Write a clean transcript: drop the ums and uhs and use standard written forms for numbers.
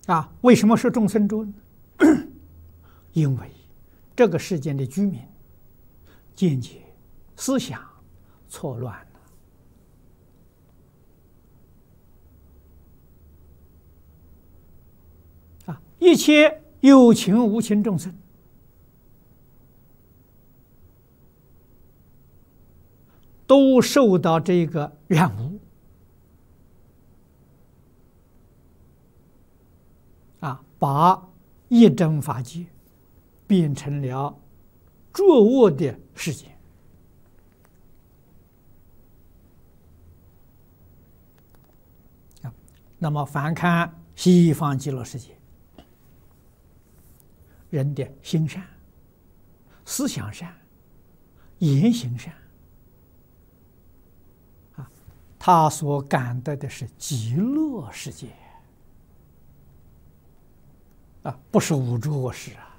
为什么是众生住呢？因为这个世间的居民见解、思想错乱了一切有情无情众生都受到这个染污把一真法界变成了浊恶的世界那么反看西方极乐世界，人的心善、思想善、言行善他所感得的是极乐世界不是五浊恶世